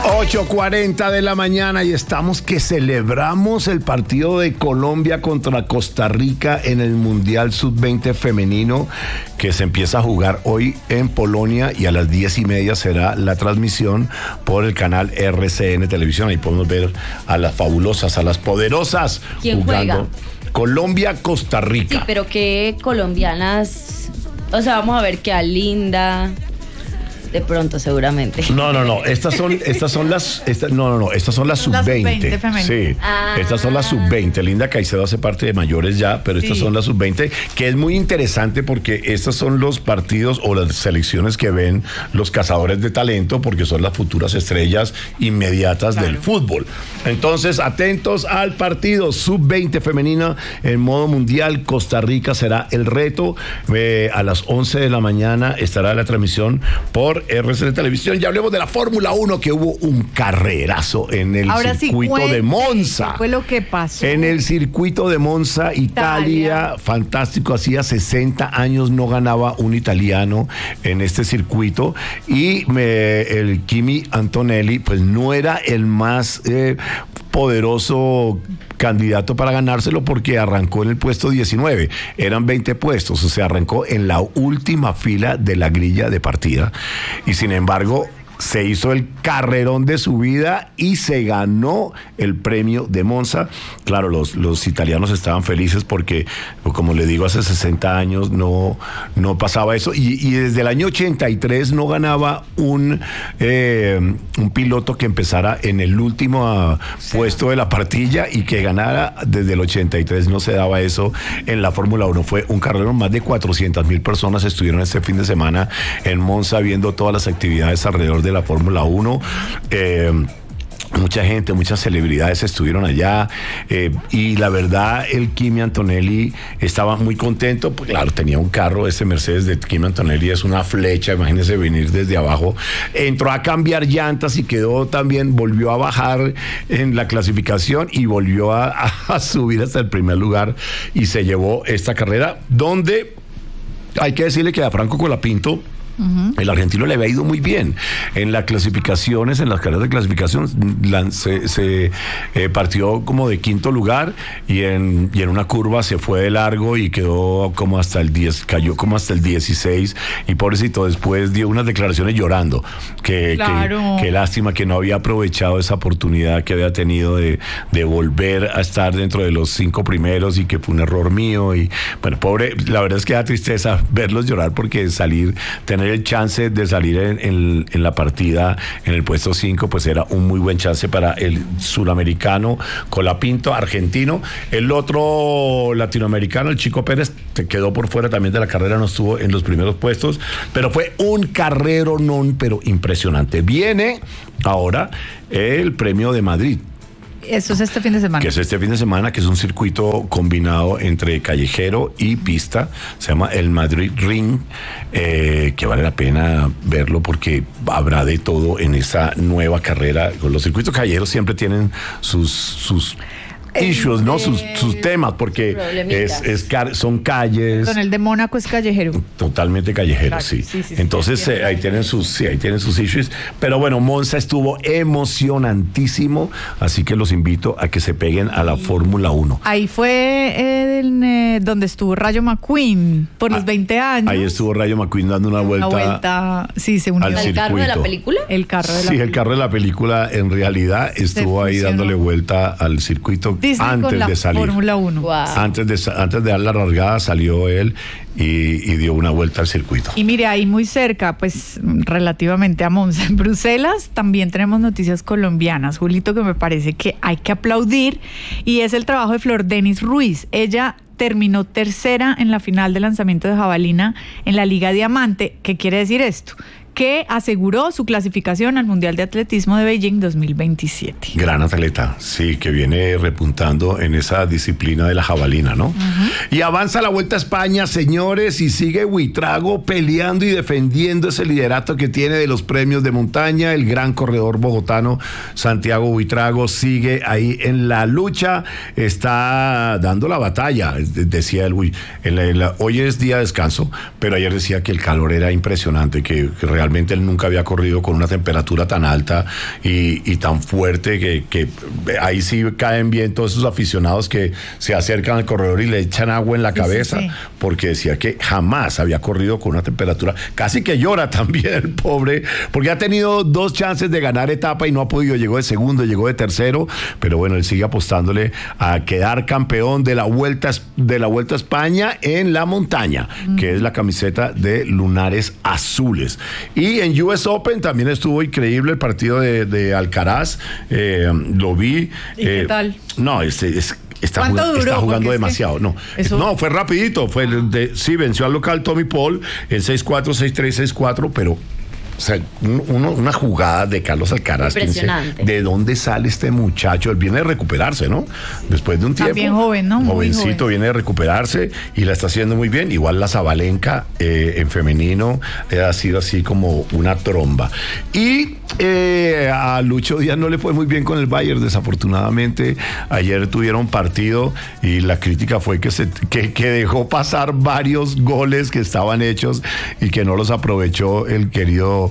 8:40 de la mañana y estamos que celebramos el partido de Colombia contra Costa Rica en el Mundial Sub-20 femenino que se empieza a jugar hoy en Polonia y a las 10:30 será la transmisión por el canal RCN Televisión. Ahí podemos ver a las fabulosas, a las poderosas ¿Quién jugando. juega? Colombia, Costa Rica. Sí, pero qué colombianas. O sea, vamos a ver que a Linda. De pronto, seguramente. No. Estas son las sub-20. Sí, estas son las sub-20. Linda Caicedo hace parte de mayores ya, pero estas son las sub-20, que es muy interesante porque estos son los partidos o las selecciones que ven los cazadores de talento, porque son las futuras estrellas inmediatas del fútbol. Entonces, atentos al partido sub-20 femenina en modo mundial. Costa Rica será el reto. A las 11 de la mañana estará la transmisión por RCN Televisión. Ya hablemos de la Fórmula 1, que hubo un carrerazo en el circuito de Monza. ¿Qué fue lo que pasó? En el circuito de Monza, Italia, fantástico. Hacía 60 años no ganaba un italiano en este circuito. Y el Kimi Antonelli, pues no era el más poderoso candidato para ganárselo porque arrancó en el puesto 19. Eran 20 puestos, o sea, arrancó en la última fila de la grilla de partida. Y sin embargo, se hizo el carrerón de su vida y se ganó el premio de Monza. Claro, los italianos estaban felices porque, como le digo, hace 60 años no pasaba eso. Y desde el año 83 no ganaba un piloto que empezara en el último puesto de la partilla y que ganara desde el 83. No se daba eso en la Fórmula 1. Fue un carrerón. Más de 400,000 personas estuvieron este fin de semana en Monza viendo todas las actividades alrededor de la Fórmula 1. Mucha gente, muchas celebridades estuvieron allá y la verdad el Kimi Antonelli estaba muy contento, pues claro, tenía un carro, ese Mercedes de Kimi Antonelli es una flecha, imagínense venir desde abajo, entró a cambiar llantas y volvió a bajar en la clasificación y volvió a subir hasta el primer lugar y se llevó esta carrera donde hay que decirle que a Franco Colapinto, el argentino, le había ido muy bien en las clasificaciones, en las carreras de clasificación. Se partió como de quinto lugar y en una curva se fue de largo y quedó como hasta el 10, cayó como hasta el 16 y pobrecito después dio unas declaraciones llorando que lástima que no había aprovechado esa oportunidad que había tenido de volver a estar dentro de los 5 primeros y que fue un error mío. Y bueno, pobre, la verdad es que da tristeza verlos llorar porque tener el chance de salir en la partida en el puesto 5, pues era un muy buen chance para el suramericano Colapinto, argentino. El otro latinoamericano, el Chico Pérez, quedó por fuera también de la carrera, no estuvo en los primeros puestos, pero fue un carrero pero impresionante. Viene ahora el Premio de Madrid. Eso es este fin de semana. Que es este fin de semana, que es un circuito combinado entre callejero y pista. Se llama el Madrid Ring, que vale la pena verlo porque habrá de todo en esa nueva carrera. Los circuitos callejeros siempre tienen sus issues, ¿no? Sus temas, porque son calles. Con el de Mónaco es callejero. Totalmente callejero, claro, sí. Entonces, ahí tienen sus issues. Pero bueno, Monza estuvo emocionantísimo, así que los invito a que se peguen a la Fórmula 1. Ahí fue donde estuvo Rayo McQueen por los 20 años. Ahí estuvo Rayo McQueen dando una vuelta. Sí, se unió. ¿El carro de la película? El carro de la película. El carro de la película en realidad estuvo ahí dándole vuelta al circuito. Disney antes de salir. Fórmula 1. Wow. Antes de dar la largada salió él y dio una vuelta al circuito. Y mire, ahí muy cerca, pues relativamente a Monza, en Bruselas, también tenemos noticias colombianas, Julito, que me parece que hay que aplaudir, y es el trabajo de Flor Denis Ruiz. Ella terminó tercera en la final de lanzamiento de jabalina en la Liga Diamante. ¿Qué quiere decir esto? Que aseguró su clasificación al Mundial de Atletismo de Beijing 2027. Gran atleta, sí, que viene repuntando en esa disciplina de la jabalina, ¿no? Y avanza la Vuelta a España, señores, y sigue Buitrago peleando y defendiendo ese liderato que tiene de los premios de montaña. El gran corredor bogotano Santiago Buitrago sigue ahí en la lucha, está dando la batalla, decía él, hoy es día de descanso, pero ayer decía que el calor era impresionante, que realmente realmente él nunca había corrido con una temperatura tan alta y tan fuerte que ahí sí caen bien todos esos aficionados que se acercan al corredor y le echan agua en la cabeza, sí. Porque decía que jamás había corrido con una temperatura, casi que llora también el pobre, porque ha tenido 2 chances de ganar etapa y no ha podido, llegó de segundo, llegó de tercero, pero bueno, él sigue apostándole a quedar campeón de la Vuelta a España en la montaña, que es la camiseta de lunares azules. Y en US Open también estuvo increíble el partido de Alcaraz, lo vi. ¿Y qué tal? No, está jugando demasiado. No, fue rapidito. Sí, venció al local Tommy Paul en 6-4, 6-3, 6-4, pero o sea, una jugada de Carlos Alcaraz. Impresionante. ¿De dónde sale este muchacho? Él viene de recuperarse, ¿no? Después de un tiempo. También joven, ¿no? Muy Jovencito, joven. viene de recuperarse y la está haciendo muy bien. Igual la Zabalenka en femenino ha sido así como una tromba. Y a Lucho Díaz no le fue muy bien con el Bayern, desafortunadamente. Ayer tuvieron partido y la crítica fue que dejó pasar varios goles que estaban hechos y que no los aprovechó el querido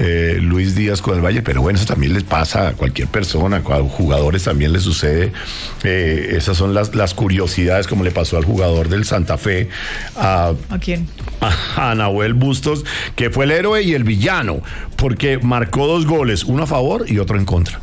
Luis Díaz con el Bayern. Pero bueno, eso también les pasa a cualquier persona, a jugadores también les sucede. Esas son las curiosidades, como le pasó al jugador del Santa Fe. ¿A quién? A Nahuel Bustos, que fue el héroe y el villano, porque marcó 2 goles, uno a favor y otro en contra.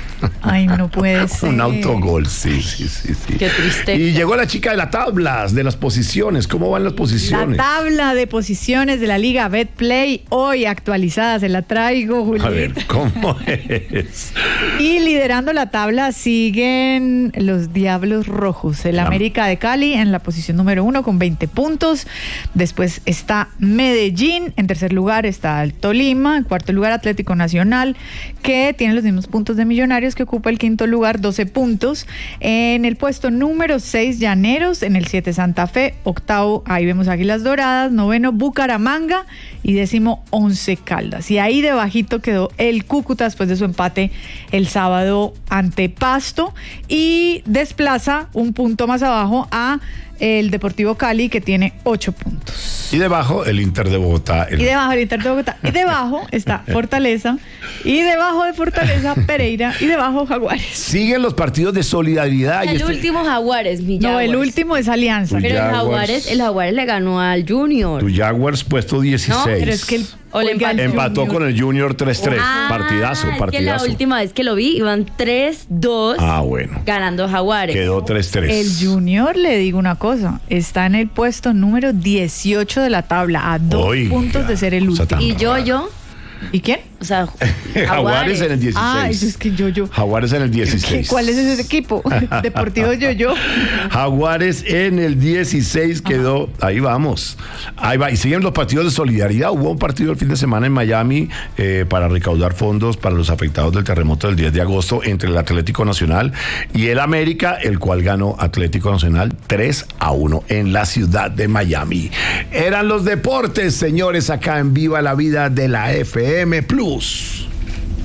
Ay, no puede ser. Un autogol, sí. Qué triste. Y llegó la chica de las tablas, de las posiciones. ¿Cómo van las posiciones? La tabla de posiciones de la Liga Betplay, hoy actualizada, se la traigo, Julieta. A ver, ¿cómo es? Y liderando la tabla siguen los Diablos Rojos. El América de Cali en la posición número 1 con 20 puntos. Después está Medellín. En tercer lugar está el Tolima. En cuarto lugar, Atlético Nacional, que tiene los mismos puntos de Millonarios, que ocupa el quinto lugar, 12 puntos. En el puesto número 6, Llaneros. En el 7, Santa Fe. Octavo, ahí vemos Águilas Doradas. Noveno, Bucaramanga. Y décimo, Once Caldas. Y ahí debajito quedó el Cúcuta después de su empate el sábado ante Pasto. Y desplaza un punto más abajo a el Deportivo Cali, que tiene 8 puntos. Y debajo el Inter de Bogotá. Y debajo el Inter de Bogotá. Y debajo está Fortaleza. Y debajo de Fortaleza, Pereira. Y debajo Jaguares. Siguen los partidos de solidaridad. El último Jaguares, mi Jaguars. No, el último es Alianza. Tu Pero Jaguars. el Jaguares le ganó al Junior. Tu Jaguars puesto 16. No, Pero es que el O le oiga, el empató Junior. con el Junior 3-3. Partidazo. Es que la última vez que lo vi iban 3-2 bueno. ganando Jaguares. Quedó 3-3. El Junior, le digo una cosa, está en el puesto número 18 de la tabla, a 2 puntos de ser el cosa último. tan Y yo. ¿Y quién? O sea, Jaguares en el 16. Ah, eso es que yo. Jaguares en el 16. ¿Cuál es ese equipo? Deportivo Yo. Jaguares en el 16 quedó. Ahí vamos. Ahí va. Y siguen los partidos de solidaridad. Hubo un partido el fin de semana en Miami para recaudar fondos para los afectados del terremoto del 10 de agosto entre el Atlético Nacional y el América, el cual ganó Atlético Nacional 3-1 en la ciudad de Miami. Eran los deportes, señores, acá en Viva la Vida de la FM Plus.